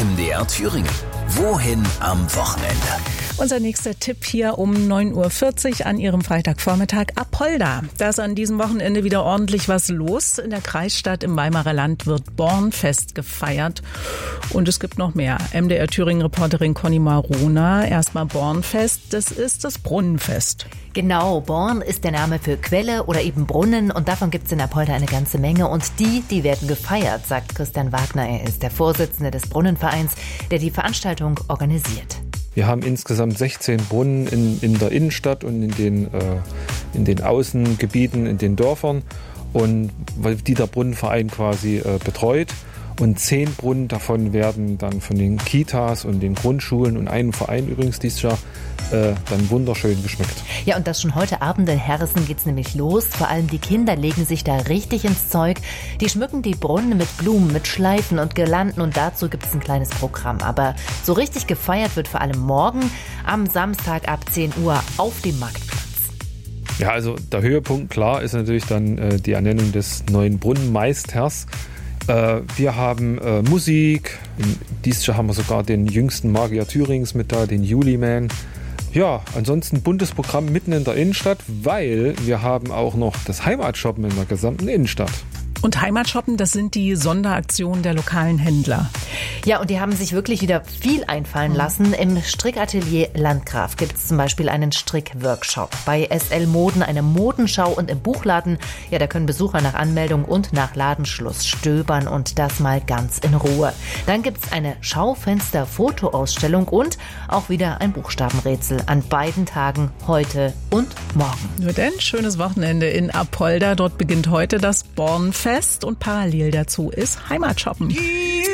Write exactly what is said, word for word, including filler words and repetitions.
M D R Thüringen. Wohin am Wochenende? Unser nächster Tipp hier um neun Uhr vierzig an Ihrem Freitagvormittag. Apolda. Da ist an diesem Wochenende wieder ordentlich was los. In der Kreisstadt im Weimarer Land wird Bornfest gefeiert. Und es gibt noch mehr. M D R Thüringen-Reporterin Conny Marona. Erstmal Bornfest. Das ist das Brunnenfest. Genau, Born ist der Name für Quelle oder eben Brunnen und davon gibt es in Apolda eine ganze Menge und die, die werden gefeiert, sagt Christian Wagner. Er ist der Vorsitzende des Brunnenvereins, der die Veranstaltung organisiert. Wir haben insgesamt sechzehn Brunnen in, in der Innenstadt und in den, äh, in den Außengebieten, in den Dörfern, und die der Brunnenverein quasi äh, betreut. Und zehn Brunnen davon werden dann von den Kitas und den Grundschulen und einem Verein übrigens dieses Jahr äh, dann wunderschön geschmückt. Ja, und das schon heute Abend in Herrissen geht's nämlich los. Vor allem die Kinder legen sich da richtig ins Zeug. Die schmücken die Brunnen mit Blumen, mit Schleifen und Girlanden und dazu gibt's ein kleines Programm. Aber so richtig gefeiert wird vor allem morgen am Samstag ab zehn Uhr auf dem Marktplatz. Ja, also der Höhepunkt, klar, ist natürlich dann äh, die Ernennung des neuen Brunnenmeisters. Äh, wir haben äh, Musik. Dieses Jahr haben wir sogar den jüngsten Magier Thürings mit da, den Juliman. Ja, ansonsten buntes Programm mitten in der Innenstadt, weil wir haben auch noch das Heimatshoppen in der gesamten Innenstadt. Und Heimatshoppen, das sind die Sonderaktionen der lokalen Händler. Ja, und die haben sich wirklich wieder viel einfallen lassen. Im Strickatelier Landgraf gibt es zum Beispiel einen Strickworkshop. Bei S L Moden eine Modenschau und im Buchladen, ja, da können Besucher nach Anmeldung und nach Ladenschluss stöbern und das mal ganz in Ruhe. Dann gibt es eine Schaufenster-Fotoausstellung und auch wieder ein Buchstabenrätsel an beiden Tagen, heute und morgen. Nur denn, schönes Wochenende in Apolda. Dort beginnt heute das Bornfest und parallel dazu ist Heimatshoppen.